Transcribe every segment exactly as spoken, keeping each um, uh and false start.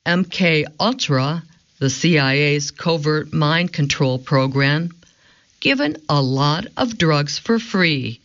M K Ultra, the C I A's covert mind control program, given a lot of drugs for free.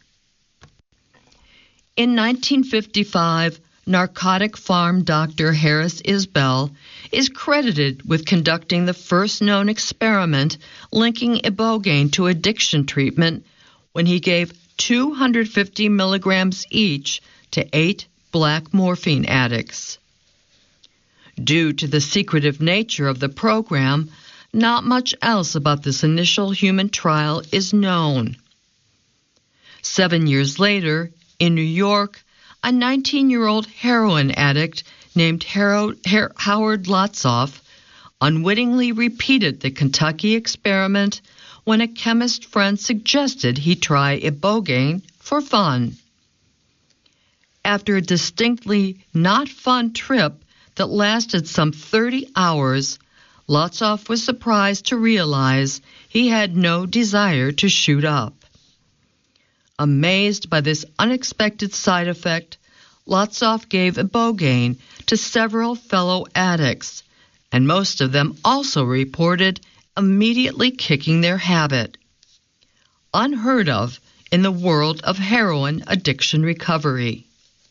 In nineteen fifty-five, narcotic farm doctor Harris Isbell is credited with conducting the first known experiment linking ibogaine to addiction treatment when he gave two hundred fifty milligrams each to eight black morphine addicts. Due to the secretive nature of the program, not much else about this initial human trial is known. Seven years later, in New York, a nineteen-year-old heroin addict named Haro- Her- Howard Lotsof unwittingly repeated the Kentucky experiment when a chemist friend suggested he try ibogaine for fun. After a distinctly not fun trip that lasted some thirty hours, Lotsof was surprised to realize he had no desire to shoot up. Amazed by this unexpected side effect, Lotsof gave ibogaine to several fellow addicts, and most of them also reported immediately kicking their habit. Unheard of in the world of heroin addiction recovery.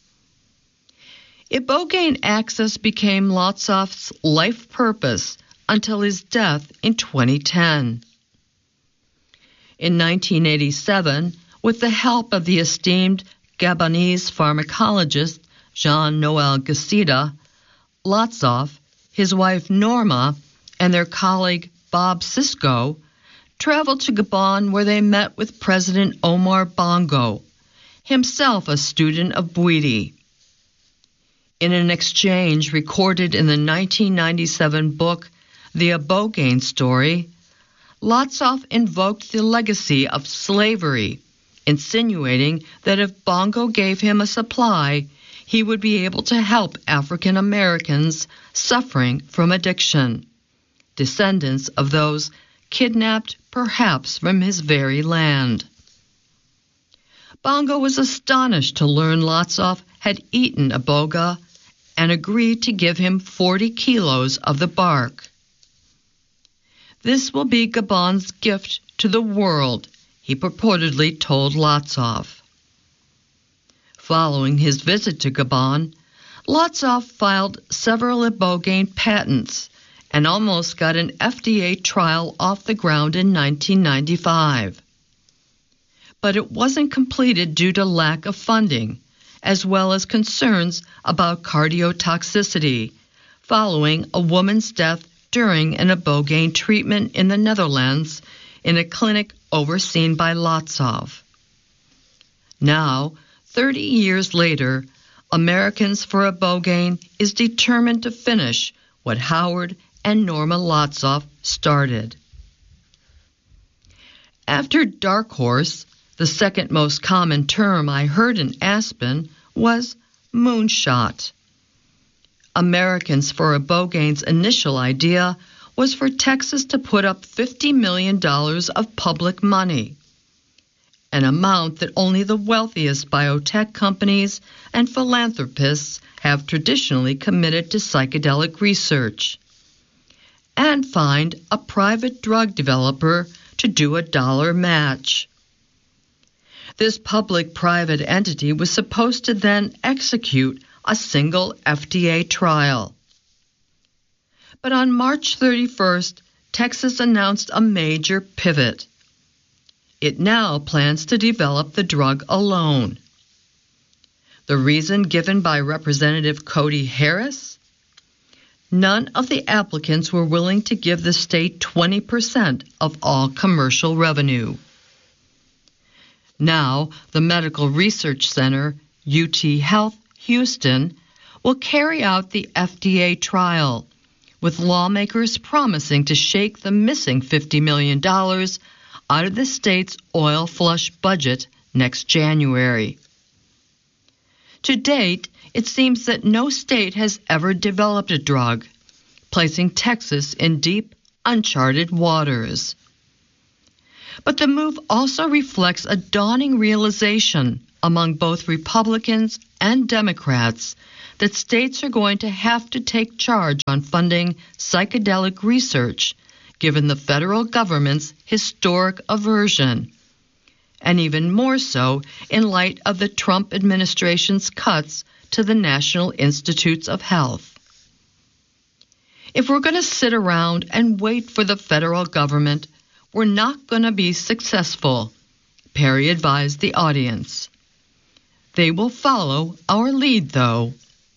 Ibogaine access became Lotsof's life purpose until his death in twenty ten. In nineteen eighty-seven, with the help of the esteemed Gabonese pharmacologist Jean-Noel Gassida, Lotsof, his wife Norma, and their colleague Bob Sisko traveled to Gabon where they met with President Omar Bongo, himself a student of Bwiti. In an exchange recorded in the nineteen ninety-seven book The Ibogaine Story, Lotsof invoked the legacy of slavery, insinuating that if Bongo gave him a supply, he would be able to help African Americans suffering from addiction, descendants of those kidnapped perhaps from his very land. Bongo was astonished to learn Lotsof had eaten iboga and agreed to give him forty kilos of the bark. This will be Gabon's gift to the world, he purportedly told Lotsof. Following his visit to Gabon, Lotsof filed several ibogaine patents and almost got an F D A trial off the ground in nineteen ninety-five. But it wasn't completed due to lack of funding, as well as concerns about cardiotoxicity, following a woman's death during an ibogaine treatment in the Netherlands in a clinic overseen by Lotsof. Now, thirty years later, Americans for Ibogaine is determined to finish what Howard and Norma Lotsof started. After dark horse, the second most common term I heard in Aspen was moonshot. Americans for Ibogaine's initial idea was for Texas to put up fifty million dollars of public money, an amount that only the wealthiest biotech companies and philanthropists have traditionally committed to psychedelic research, and find a private drug developer to do a dollar match. This public-private entity was supposed to then execute a single F D A trial. But on March thirty-first, Texas announced a major pivot. It now plans to develop the drug alone. The reason given by Representative Cody Harris? None of the applicants were willing to give the state twenty percent of all commercial revenue. Now, the Medical Research Center, U T Health Houston, will carry out the F D A trial, with lawmakers promising to shake the missing fifty million dollars out of the state's oil flush budget next January. To date, it seems that no state has ever developed a drug, placing Texas in deep, uncharted waters. But the move also reflects a dawning realization among both Republicans and Democrats that states are going to have to take charge on funding psychedelic research, given the federal government's historic aversion, and even more so in light of the Trump administration's cuts to the National Institutes of Health. If we're going to sit around and wait for the federal government, we're not going to be successful, Perry advised the audience. They will follow our lead, though.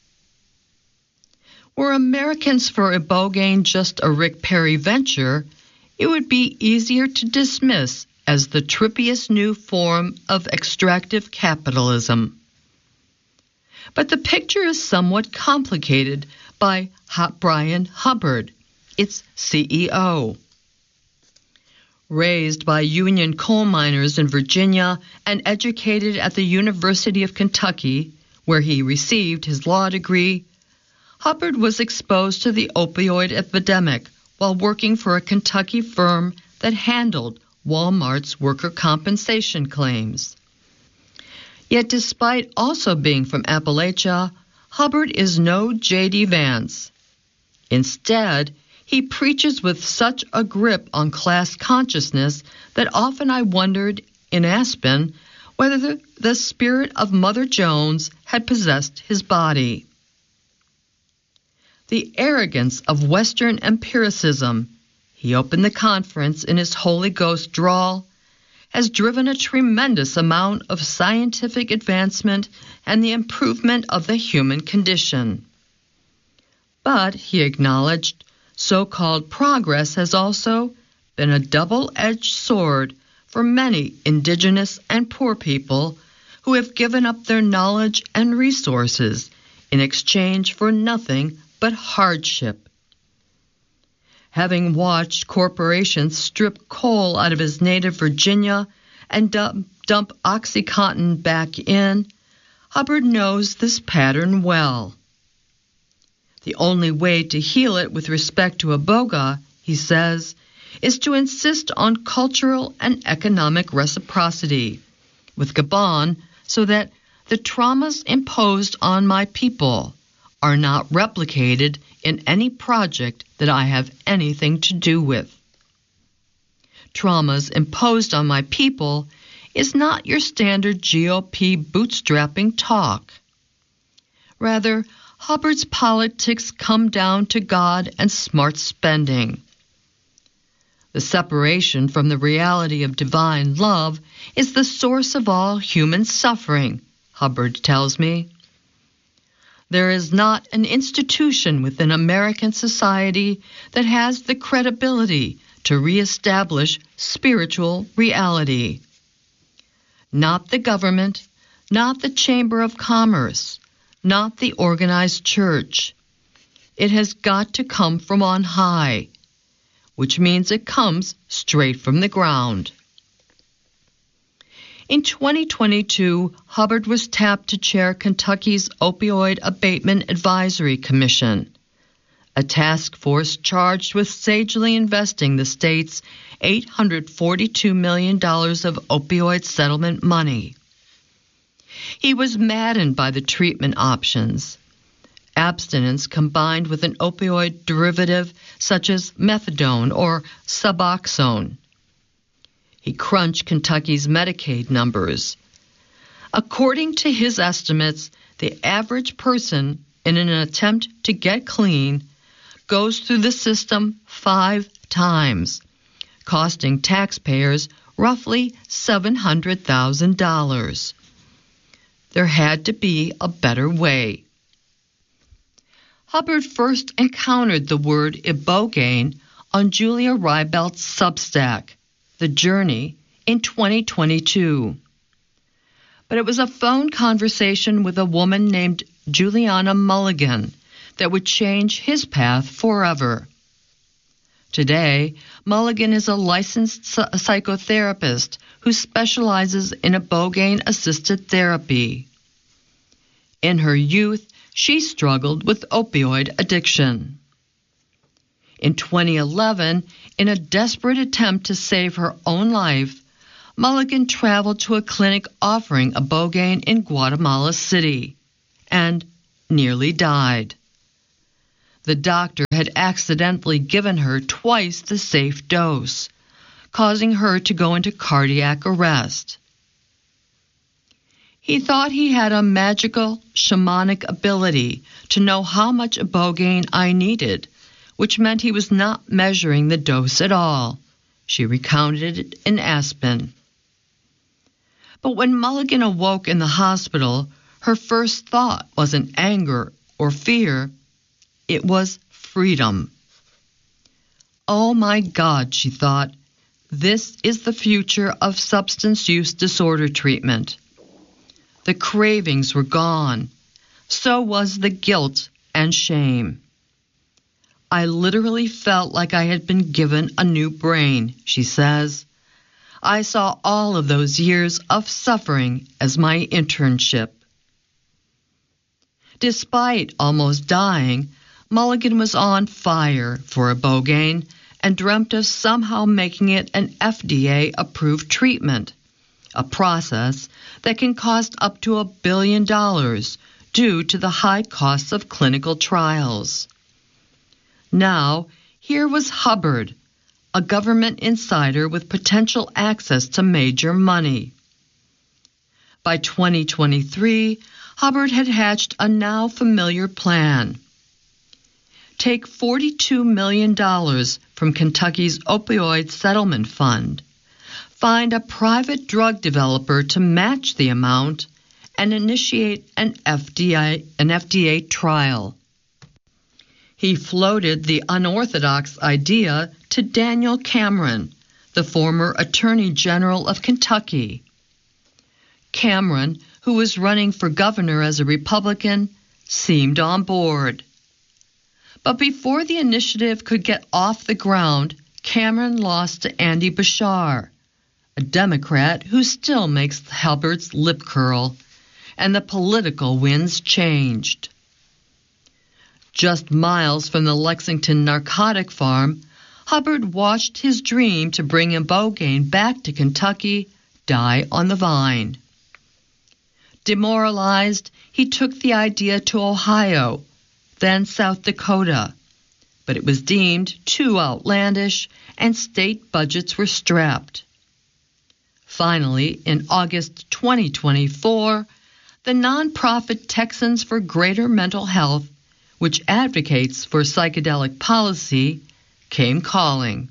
Were Americans for Ibogaine just a Rick Perry venture, it would be easier to dismiss as the trippiest new form of extractive capitalism. But the picture is somewhat complicated by Brian Hubbard, its C E O. Raised by union coal miners in Virginia and educated at the University of Kentucky, where he received his law degree, Hubbard was exposed to the opioid epidemic while working for a Kentucky firm that handled Walmart's worker compensation claims. Yet despite also being from Appalachia, Hubbard is no J D Vance. Instead, he preaches with such a grip on class consciousness that often I wondered in Aspen whether the, the spirit of Mother Jones had possessed his body. The arrogance of Western empiricism, he opened the conference in his Holy Ghost drawl, has driven a tremendous amount of scientific advancement and the improvement of the human condition. But, he acknowledged, so-called progress has also been a double-edged sword for many indigenous and poor people who have given up their knowledge and resources in exchange for nothing but hardship. Having watched corporations strip coal out of his native Virginia and dump, dump OxyContin back in, Hubbard knows this pattern well. The only way to heal it with respect to Iboga, he says, is to insist on cultural and economic reciprocity with Gabon so that the traumas imposed on my people are not replicated in any project that I have anything to do with. Traumas imposed on my people is not your standard G O P bootstrapping talk. Rather, Hubbard's politics come down to God and smart spending. The separation from the reality of divine love is the source of all human suffering, Hubbard tells me. There is not an institution within American society that has the credibility to reestablish spiritual reality. Not the government, not the Chamber of Commerce, not the organized church. It has got to come from on high, which means it comes straight from the ground. In twenty twenty-two, Hubbard was tapped to chair Kentucky's Opioid Abatement Advisory Commission, a task force charged with sagely investing the state's eight hundred forty-two million dollars of opioid settlement money. He was maddened by the treatment options. Abstinence combined with an opioid derivative such as methadone or Suboxone. He crunched Kentucky's Medicaid numbers. According to his estimates, the average person, in an attempt to get clean, goes through the system five times, costing taxpayers roughly seven hundred thousand dollars. There had to be a better way. Hubbard first encountered the word Ibogaine on Julia Rybelt's Substack, The Journey, in twenty twenty-two. But it was a phone conversation with a woman named Juliana Mulligan that would change his path forever. Today, Mulligan is a licensed psychotherapist who specializes in Ibogaine-assisted therapy. In her youth, she struggled with opioid addiction. In twenty eleven, in a desperate attempt to save her own life, Mulligan traveled to a clinic offering Ibogaine in Guatemala City and nearly died. The doctor had accidentally given her twice the safe dose, causing her to go into cardiac arrest. He thought he had a magical shamanic ability to know how much ibogaine I needed, which meant he was not measuring the dose at all. She recounted it in Aspen. But when Mulligan awoke in the hospital, her first thought wasn't anger or fear. It was freedom. Oh my God, she thought, this is the future of substance use disorder treatment. The cravings were gone. So was the guilt and shame. I literally felt like I had been given a new brain, she says. I saw all of those years of suffering as my internship. Despite almost dying, Mulligan was on fire for ibogaine and dreamt of somehow making it an F D A-approved treatment, a process that can cost up to a billion dollars due to the high costs of clinical trials. Now, here was Hubbard, a government insider with potential access to major money. By twenty twenty-three, Hubbard had hatched a now familiar plan. Take forty-two million dollars from Kentucky's opioid settlement fund, find a private drug developer to match the amount, and initiate an F D A, an F D A trial. He floated the unorthodox idea to Daniel Cameron, the former Attorney General of Kentucky. Cameron, who was running for governor as a Republican, seemed on board. But before the initiative could get off the ground, Cameron lost to Andy Bashar, a Democrat who still makes Hubbard's lip curl, and the political winds changed. Just miles from the Lexington narcotic farm, Hubbard watched his dream to bring ibogaine back to Kentucky die on the vine. Demoralized, he took the idea to Ohio, then South Dakota, but it was deemed too outlandish and state budgets were strapped. Finally, in August twenty twenty-four, the nonprofit Texans for Greater Mental Health, which advocates for psychedelic policy, came calling.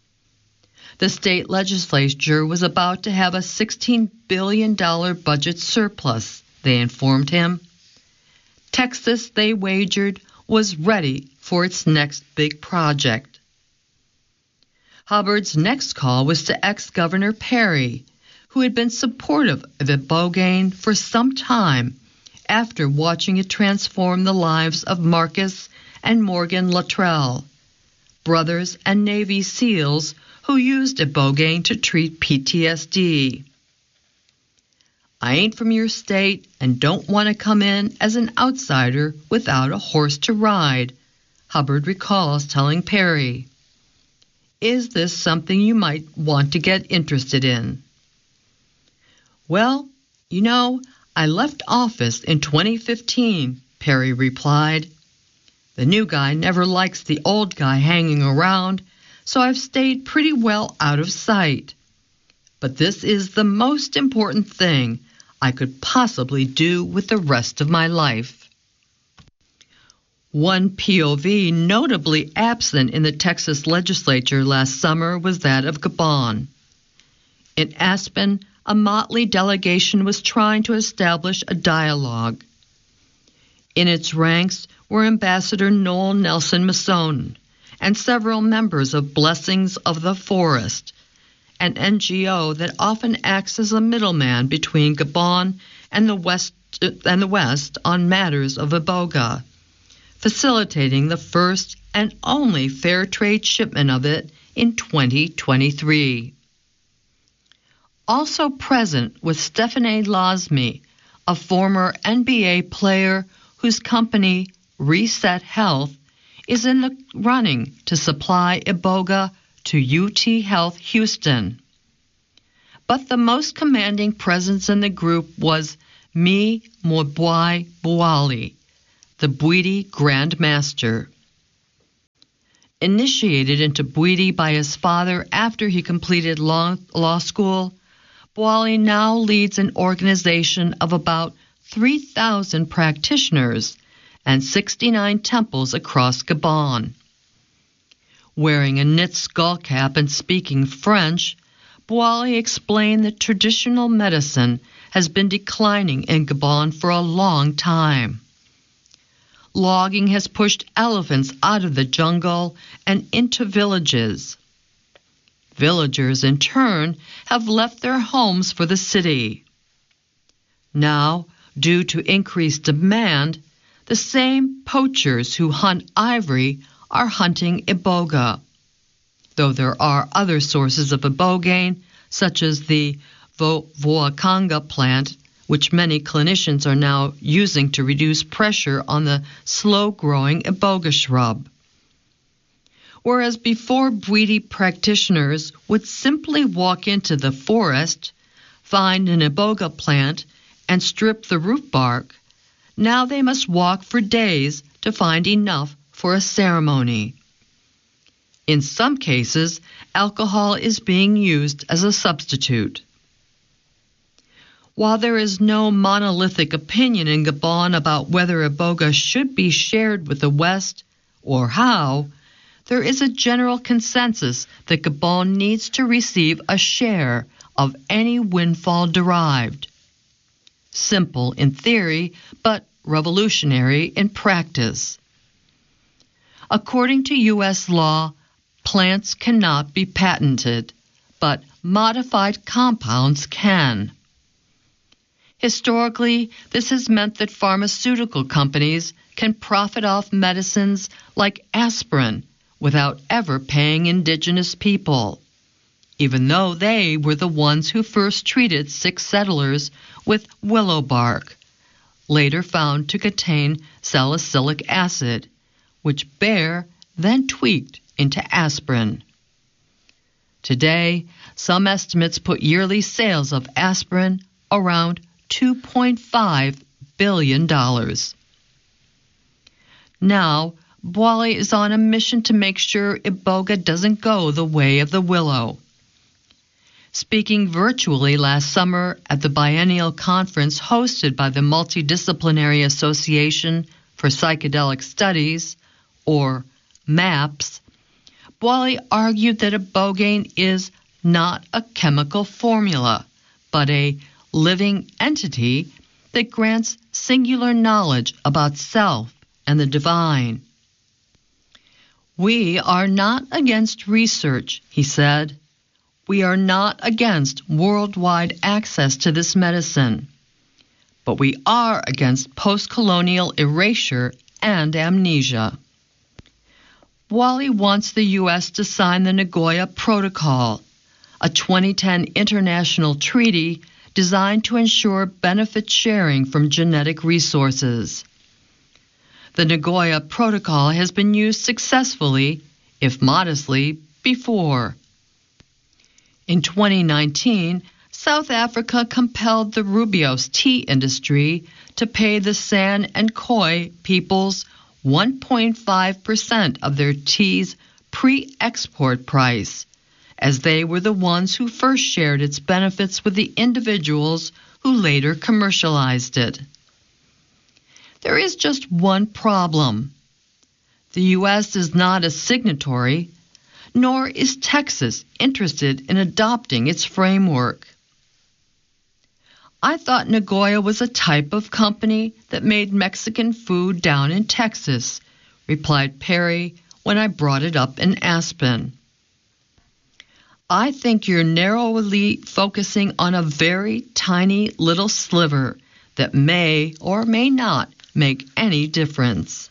The state legislature was about to have a sixteen billion dollars budget surplus, they informed him. Texas, they wagered, was ready for its next big project. Hubbard's next call was to ex-Governor Perry, who had been supportive of ibogaine for some time after watching it transform the lives of Marcus and Morgan Luttrell, brothers and Navy SEALs who used ibogaine to treat P T S D. I ain't from your state and don't want to come in as an outsider without a horse to ride, Hubbard recalls telling Perry. Is this something you might want to get interested in? Well, you know, I left office in twenty fifteen, Perry replied. The new guy never likes the old guy hanging around, so I've stayed pretty well out of sight. But this is the most important thing I could possibly do with the rest of my life. One P O V notably absent in the Texas legislature last summer was that of Gabon. In Aspen, a motley delegation was trying to establish a dialogue. In its ranks were Ambassador Noel Nelson Masson and several members of Blessings of the Forest, an N G O that often acts as a middleman between Gabon and the West and the West on matters of iboga, facilitating the first and only fair trade shipment of it in twenty twenty-three. Also present was Stephanie Lazmi, a former N B A player whose company, Reset Health, is in the running to supply iboga to U T Health Houston. But the most commanding presence in the group was Mi Mobwai Buali, the Bwiti Grand Master. Initiated into Bwiti by his father after he completed law, law school, Bwali now leads an organization of about three thousand practitioners and sixty-nine temples across Gabon. Wearing a knit skullcap and speaking French, Bwali explained that traditional medicine has been declining in Gabon for a long time. Logging has pushed elephants out of the jungle and into villages. Villagers, in turn, have left their homes for the city. Now, due to increased demand, the same poachers who hunt ivory are hunting iboga, though there are other sources of ibogaine, such as the voacanga plant, which many clinicians are now using to reduce pressure on the slow-growing iboga shrub. Whereas before, Bwiti practitioners would simply walk into the forest, find an iboga plant, and strip the root bark, now they must walk for days to find enough for a ceremony. In some cases, alcohol is being used as a substitute. While there is no monolithic opinion in Gabon about whether iboga should be shared with the West or how, there is a general consensus that Gabon needs to receive a share of any windfall derived. Simple in theory, but revolutionary in practice. According to U S law, plants cannot be patented, but modified compounds can. Historically, this has meant that pharmaceutical companies can profit off medicines like aspirin without ever paying indigenous people, even though they were the ones who first treated sick settlers with willow bark, later found to contain salicylic acid, which Bayer then tweaked into aspirin. Today, some estimates put yearly sales of aspirin around two point five billion dollars. Now, Bwali is on a mission to make sure iboga doesn't go the way of the willow. Speaking virtually last summer at the biennial conference hosted by the Multidisciplinary Association for Psychedelic Studies, or MAPS, Bwali argued that ibogaine is not a chemical formula, but a living entity that grants singular knowledge about self and the divine. We are not against research, he said. We are not against worldwide access to this medicine, but we are against post-colonial erasure and amnesia. Bwali wants the U S to sign the Nagoya Protocol, a twenty ten international treaty designed to ensure benefit sharing from genetic resources. The Nagoya Protocol has been used successfully, if modestly, before. In twenty nineteen, South Africa compelled the Rooibos tea industry to pay the San and Khoi peoples one point five percent of their tea's pre-export price, as they were the ones who first shared its benefits with the individuals who later commercialized it. There is just one problem. The U S is not a signatory, nor is Texas interested in adopting its framework. I thought Nagoya was a type of company that made Mexican food down in Texas, replied Perry when I brought it up in Aspen. I think you're narrowly focusing on a very tiny little sliver that may or may not make any difference.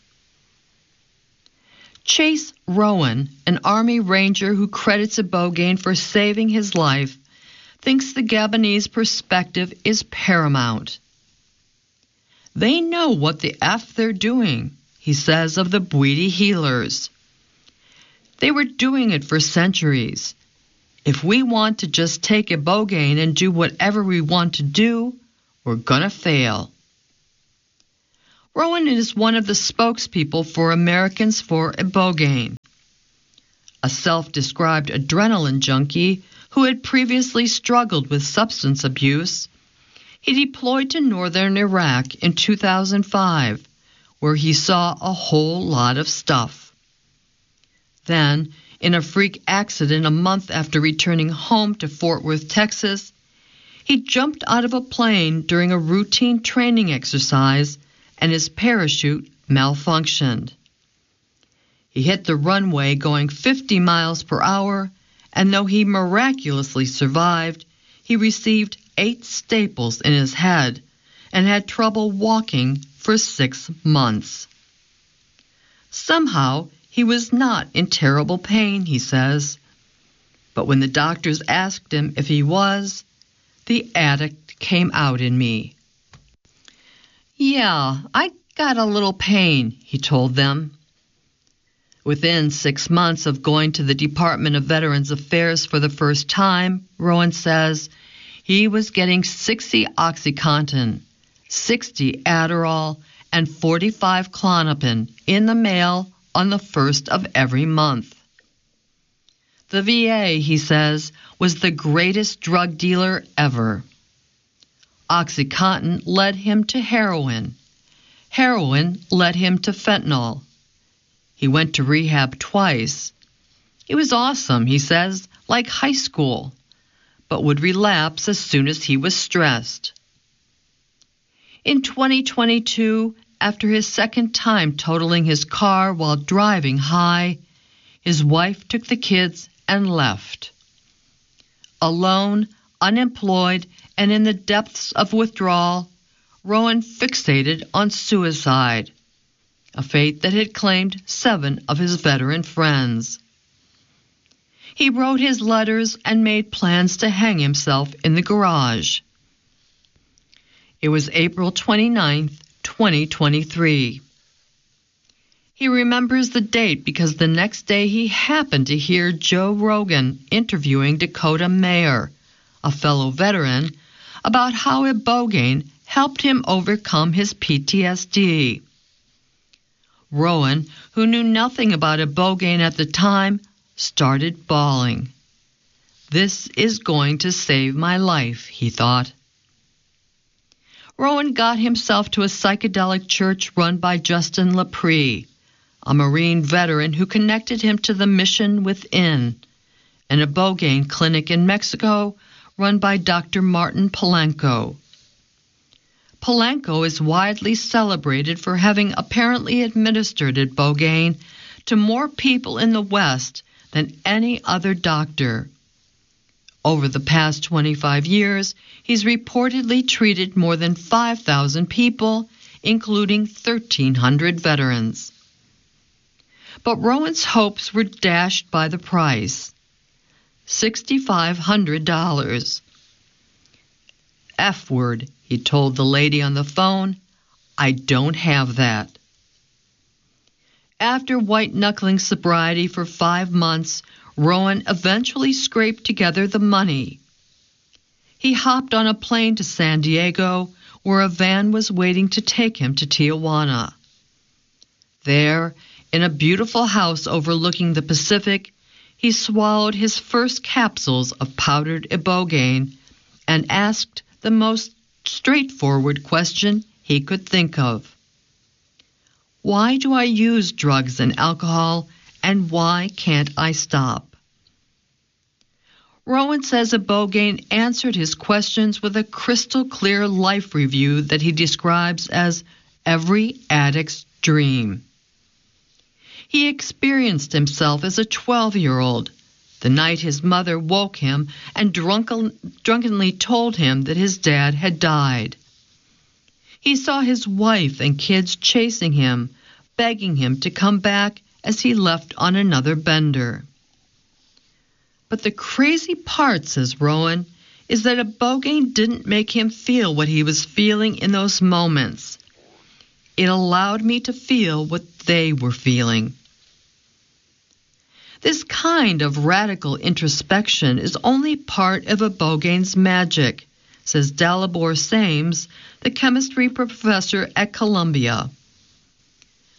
Chase Rowan, an Army Ranger who credits ibogaine for saving his life, thinks the Gabonese perspective is paramount. They know what the F they're doing, he says of the Bwiti healers. They were doing it for centuries. If we want to just take ibogaine and do whatever we want to do, we're gonna fail. Rowan is one of the spokespeople for Americans for Ibogaine, a self-described adrenaline junkie who had previously struggled with substance abuse. He deployed to northern Iraq in two thousand five, where he saw a whole lot of stuff. Then, in a freak accident a month after returning home to Fort Worth, Texas, he jumped out of a plane during a routine training exercise and his parachute malfunctioned. He hit the runway going fifty miles per hour, and though he miraculously survived, he received eight staples in his head and had trouble walking for six months. Somehow, he was not in terrible pain, he says. But when the doctors asked him if he was, the addict came out in me. Yeah, I got a little pain, he told them. Within six months of going to the Department of Veterans Affairs for the first time, Rowan says, he was getting sixty OxyContin, sixty Adderall, and forty-five Klonopin in the mail on the first of every month. The V A, he says, was the greatest drug dealer ever. OxyContin led him to heroin. Heroin led him to fentanyl. He went to rehab twice. It was awesome, he says, like high school, but would relapse as soon as he was stressed. In twenty twenty-two, after his second time totaling his car while driving high, his wife took the kids and left. Alone, unemployed, and in the depths of withdrawal, Rowan fixated on suicide, a fate that had claimed seven of his veteran friends. He wrote his letters and made plans to hang himself in the garage. It was April twenty-ninth, twenty twenty-three. He remembers the date because the next day he happened to hear Joe Rogan interviewing Dakota Mayer, a fellow veteran, about how Ibogaine helped him overcome his P T S D. Rowan, who knew nothing about Ibogaine at the time, started bawling. This is going to save my life, he thought. Rowan got himself to a psychedelic church run by Justin Laprie, a Marine veteran who connected him to the Mission Within, an Ibogaine clinic in Mexico run by Doctor Martin Polanco. Polanco is widely celebrated for having apparently administered Ibogaine to more people in the West than any other doctor. Over the past twenty-five years, he's reportedly treated more than five thousand people, including thirteen hundred veterans. But Rowan's hopes were dashed by the price, six thousand five hundred dollars. F word, he told the lady on the phone, I don't have that. After white-knuckling sobriety for five months, Rowan eventually scraped together the money. He hopped on a plane to San Diego, where a van was waiting to take him to Tijuana. There, in a beautiful house overlooking the Pacific, he swallowed his first capsules of powdered Ibogaine and asked the most straightforward question he could think of. Why do I use drugs and alcohol, and why can't I stop? Rowan says Ibogaine answered his questions with a crystal-clear life review that he describes as every addict's dream. He experienced himself as a twelve-year-old, the night his mother woke him and drunken, drunkenly told him that his dad had died. He saw his wife and kids chasing him, begging him to come back as he left on another bender. But the crazy part, says Rowan, is that Ibogaine didn't make him feel what he was feeling in those moments. It allowed me to feel what they were feeling. This kind of radical introspection is only part of Ibogaine's magic, says Dalibor Sames, the chemistry professor at Columbia.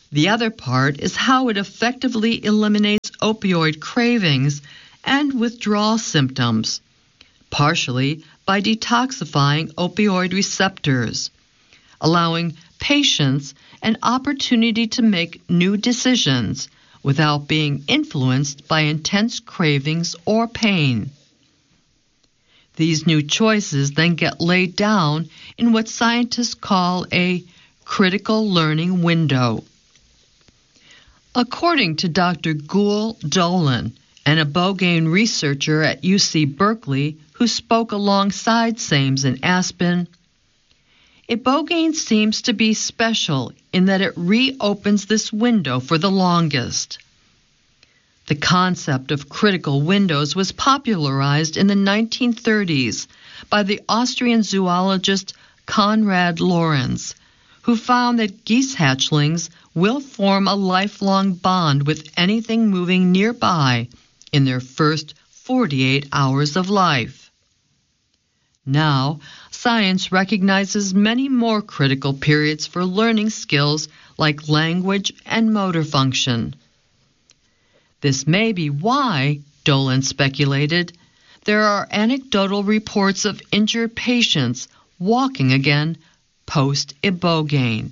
The other part is how it effectively eliminates opioid cravings and withdrawal symptoms, partially by detoxifying opioid receptors, allowing patients an opportunity to make new decisions without being influenced by intense cravings or pain. These new choices then get laid down in what scientists call a critical learning window. According to Doctor Gul Dolan, an ibogaine researcher at U C Berkeley who spoke alongside Sames and Aspen, ibogaine seems to be special in that it reopens this window for the longest. The concept of critical windows was popularized in the nineteen thirties by the Austrian zoologist Konrad Lorenz, who found that geese hatchlings will form a lifelong bond with anything moving nearby in their first forty-eight hours of life. Now, science recognizes many more critical periods for learning skills like language and motor function. This may be why, Dolan speculated, there are anecdotal reports of injured patients walking again post-ibogaine.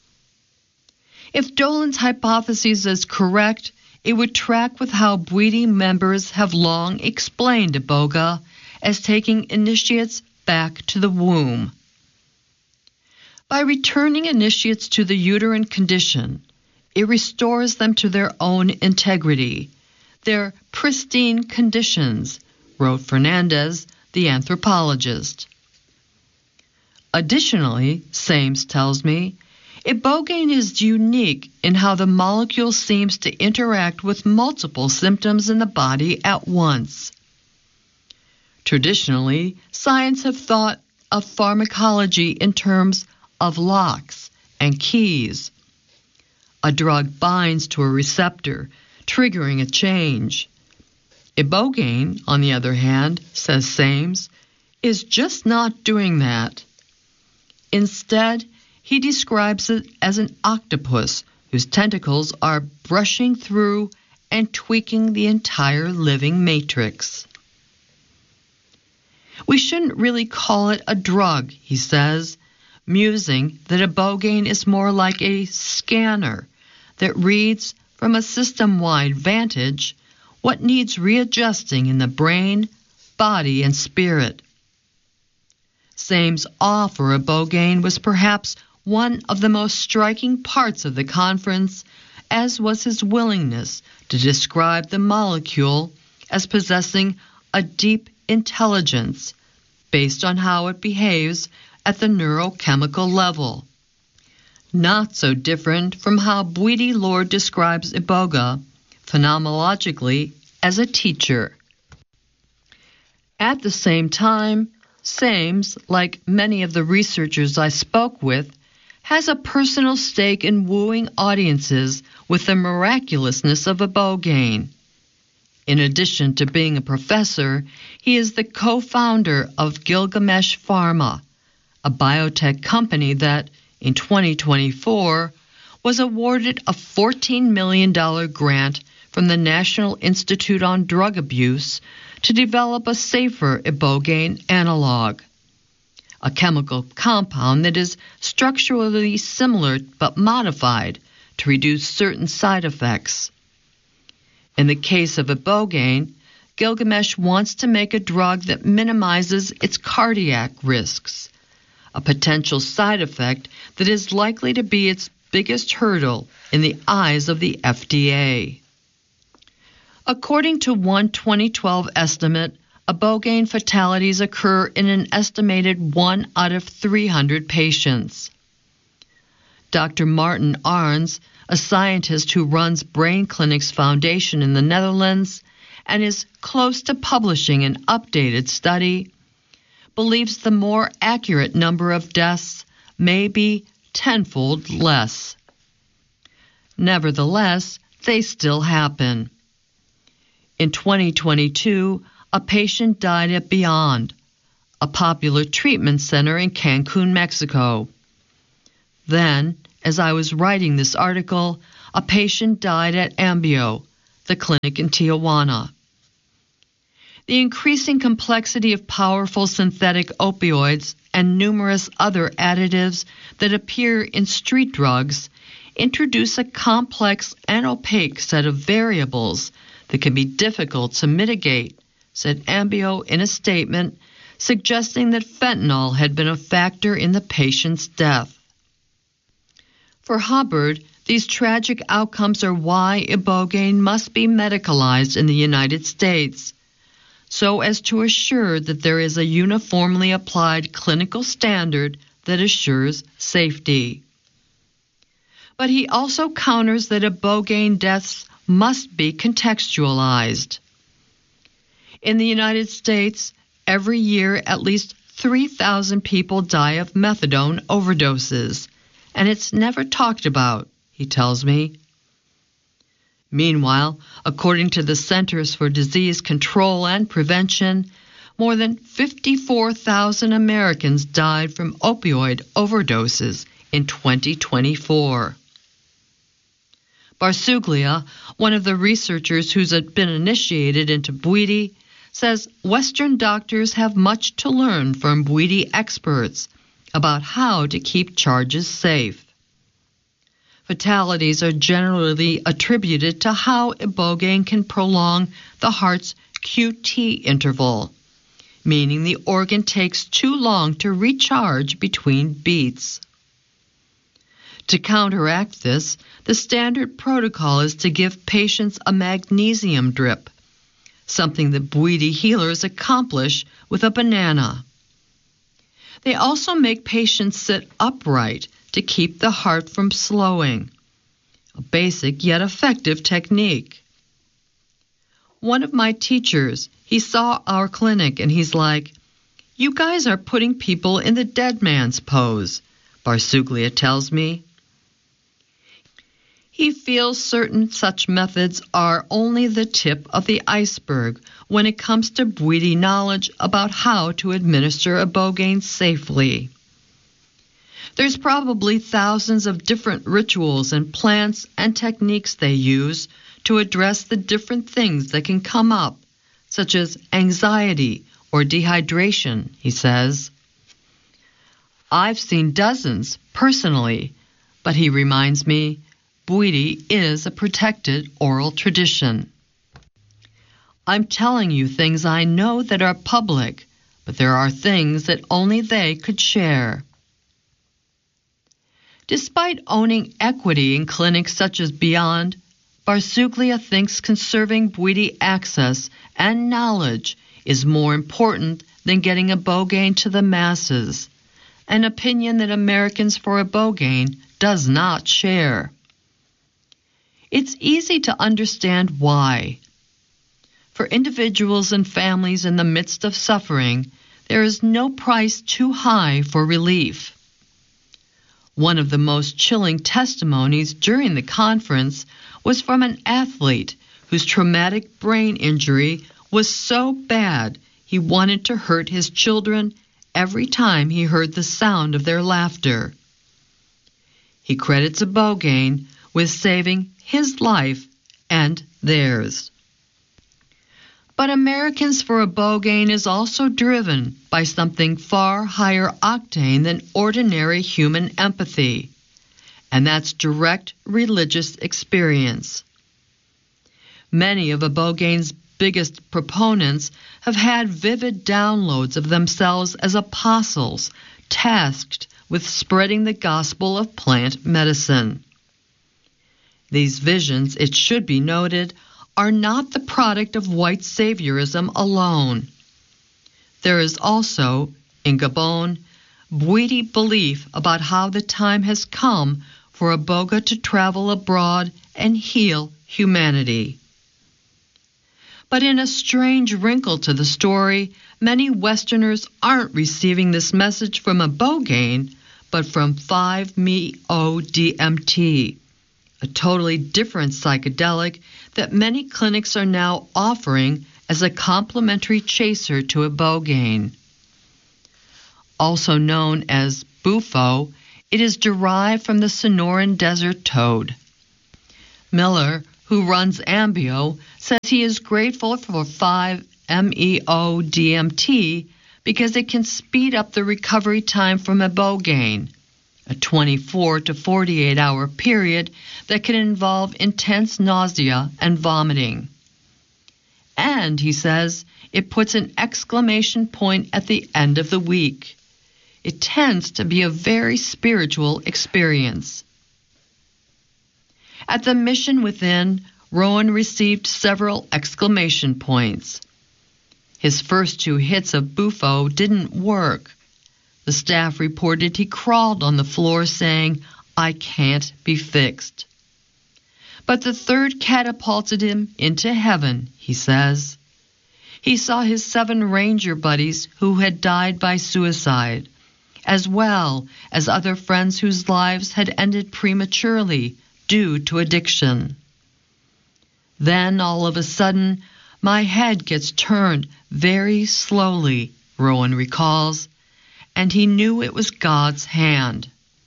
If Dolan's hypothesis is correct, it would track with how Bwiti members have long explained iboga as taking initiates back to the womb. By returning initiates to the uterine condition, it restores them to their own integrity, their pristine conditions, wrote Fernandez, the anthropologist. Additionally, Sames tells me, ibogaine is unique in how the molecule seems to interact with multiple symptoms in the body at once. Traditionally, science have thought of pharmacology in terms of locks and keys. A drug binds to a receptor, triggering a change. Ibogaine, on the other hand, says Sames, is just not doing that. Instead, he describes it as an octopus whose tentacles are brushing through and tweaking the entire living matrix. We shouldn't really call it a drug, he says, musing that ibogaine is more like a scanner that reads from a system-wide vantage what needs readjusting in the brain, body, and spirit. Sames' awe for ibogaine was perhaps one of the most striking parts of the conference, as was his willingness to describe the molecule as possessing a deep intelligence based on how it behaves at the neurochemical level. Not so different from how Bwiti Lord describes iboga phenomenologically as a teacher. At the same time, Sames, like many of the researchers I spoke with, has a personal stake in wooing audiences with the miraculousness of ibogaine. In addition to being a professor, he is the co-founder of Gilgamesh Pharma, a biotech company that, in twenty twenty-four, was awarded a fourteen million dollars grant from the National Institute on Drug Abuse to develop a safer ibogaine analog, a chemical compound that is structurally similar but modified to reduce certain side effects. In the case of ibogaine, Gilgamesh wants to make a drug that minimizes its cardiac risks, a potential side effect that is likely to be its biggest hurdle in the eyes of the F D A. According to one twenty twelve estimate, ibogaine fatalities occur in an estimated one out of three hundred patients. Doctor Martin Arns, a scientist who runs Brain Clinics Foundation in the Netherlands and is close to publishing an updated study, believes the more accurate number of deaths may be tenfold less. Nevertheless, they still happen. In twenty twenty-two, a patient died at Beyond, a popular treatment center in Cancun, Mexico. Then, as I was writing this article, a patient died at Ambio, the clinic in Tijuana. The increasing complexity of powerful synthetic opioids and numerous other additives that appear in street drugs introduce a complex and opaque set of variables that can be difficult to mitigate, said Ambio in a statement suggesting that fentanyl had been a factor in the patient's death. For Hubbard, these tragic outcomes are why ibogaine must be medicalized in the United States, so as to assure that there is a uniformly applied clinical standard that assures safety. But he also counters that ibogaine deaths must be contextualized. In the United States, every year at least three thousand people die of methadone overdoses, and it's never talked about, he tells me. Meanwhile, according to the Centers for Disease Control and Prevention, more than fifty-four thousand Americans died from opioid overdoses in twenty twenty-four. Barsuglia, one of the researchers who's been initiated into Bwiti, says Western doctors have much to learn from Bwiti experts about how to keep charges safe. Fatalities are generally attributed to how ibogaine can prolong the heart's Q T interval, meaning the organ takes too long to recharge between beats. To counteract this, the standard protocol is to give patients a magnesium drip, something that Bwiti healers accomplish with a banana. They also make patients sit upright to keep the heart from slowing, a basic yet effective technique. One of my teachers, he saw our clinic and he's like, "You guys are putting people in the dead man's pose," Barsuglia tells me. He feels certain such methods are only the tip of the iceberg when it comes to Bwiti knowledge about how to administer ibogaine safely. There's probably thousands of different rituals and plants and techniques they use to address the different things that can come up, such as anxiety or dehydration, he says. I've seen dozens personally, but he reminds me, Bwiti is a protected oral tradition. I'm telling you things I know that are public, but there are things that only they could share. Despite owning equity in clinics such as Beyond, Barsuglia thinks conserving Bwiti access and knowledge is more important than getting ibogaine to the masses, an opinion that Americans for Ibogaine does not share. It's easy to understand why. For individuals and families in the midst of suffering, there is no price too high for relief. One of the most chilling testimonies during the conference was from an athlete whose traumatic brain injury was so bad he wanted to hurt his children every time he heard the sound of their laughter. He credits ibogaine with saving his life and theirs. But Americans for Ibogaine is also driven by something far higher octane than ordinary human empathy, and that's direct religious experience. Many of Ibogaine's biggest proponents have had vivid downloads of themselves as apostles tasked with spreading the gospel of plant medicine. These visions, it should be noted, are not the product of white saviorism alone. There is also, in Gabon, Bwiti belief about how the time has come for Iboga to travel abroad and heal humanity. But in a strange wrinkle to the story, many Westerners aren't receiving this message from Ibogaine, but from five M E O D M T, a totally different psychedelic that many clinics are now offering as a complementary chaser to Ibogaine. Also known as Bufo, It is derived from the Sonoran Desert toad. Miller, who runs Ambio, says he is grateful for five M E O D M T because it can speed up the recovery time from ibogaine, a twenty-four to forty-eight hour period that can involve intense nausea and vomiting. And, he says, it puts an exclamation point at the end of the week. It tends to be a very spiritual experience. At the Mission Within, Rowan received several exclamation points. His first two hits of Bufo didn't work. The staff reported he crawled on the floor saying, "I can't be fixed." But the third catapulted him into heaven, he says. He saw his seven ranger buddies who had died by suicide, as well as other friends whose lives had ended prematurely due to addiction. Then, all of a sudden, my head gets turned very slowly, Rowan recalls, and he knew it was God's hand.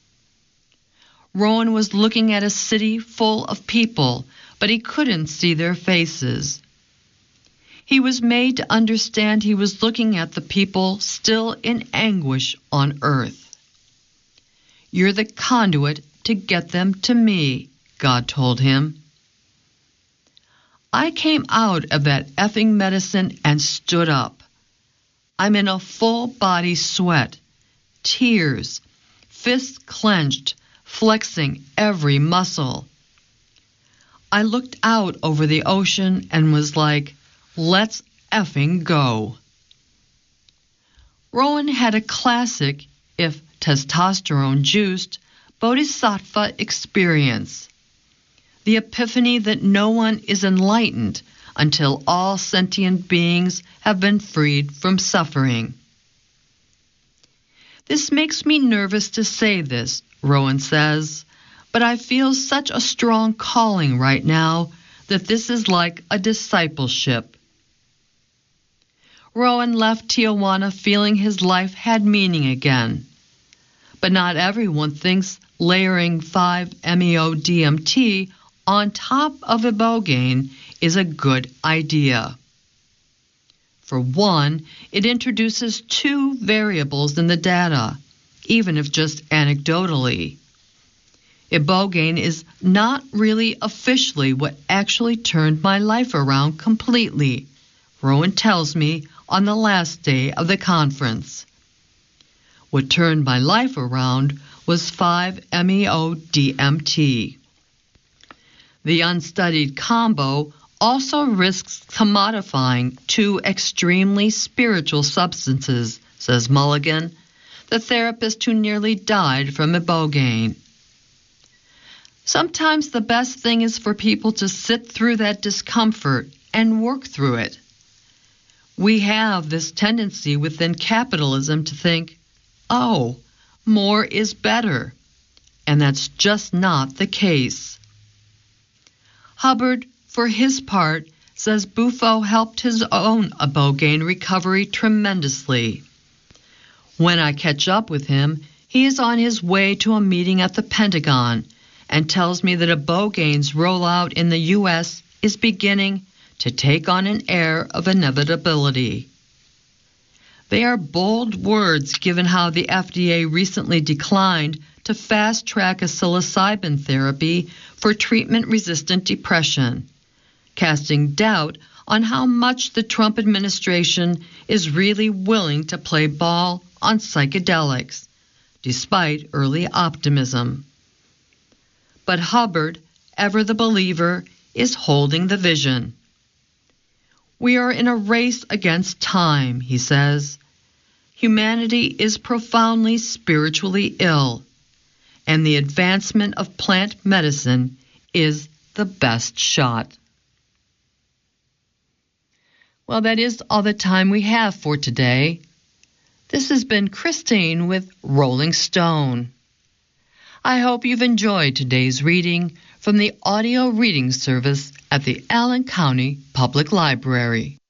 Rowan was looking at a city full of people, but he couldn't see their faces. He was made to understand he was looking at the people still in anguish on earth. "You're the conduit to get them to me," God told him. I came out of that effing medicine and stood up. I'm in a full body sweat, tears, fists clenched, flexing every muscle. I looked out over the ocean and was like, let's effing go. Rowan had a classic, if testosterone-juiced, bodhisattva experience. The epiphany that no one is enlightened until all sentient beings have been freed from suffering. This makes me nervous to say this, Rowan says, but I feel such a strong calling right now that this is like a discipleship. Rowan left Tijuana feeling his life had meaning again. But not everyone thinks layering five M E O D M T on top of ibogaine is a good idea. For one, it introduces two variables in the data, even if just anecdotally. Ibogaine is not really officially what actually turned my life around completely, Rowan tells me on the last day of the conference. What turned my life around was five M E O D M T. The unstudied combo also risks commodifying two extremely spiritual substances, says Mulligan, the therapist who nearly died from ibogaine. Sometimes the best thing is for people to sit through that discomfort and work through it. We have this tendency within capitalism to think, oh, more is better, and that's just not the case. Hubbard, for his part, says Bufo helped his own ibogaine recovery tremendously. When I catch up with him, he is on his way to a meeting at the Pentagon and tells me that ibogaine's rollout in the U S is beginning to take on an air of inevitability. They are bold words given how the F D A recently declined to fast-track a psilocybin therapy for treatment-resistant depression, casting doubt on how much the Trump administration is really willing to play ball on psychedelics, despite early optimism. But Hubbard, ever the believer, is holding the vision. We are in a race against time, he says. Humanity is profoundly spiritually ill, and the advancement of plant medicine is the best shot. Well, that is all the time we have for today. This has been Christine with Rolling Stone. I hope you've enjoyed today's reading from the audio reading service at the Allen County Public Library.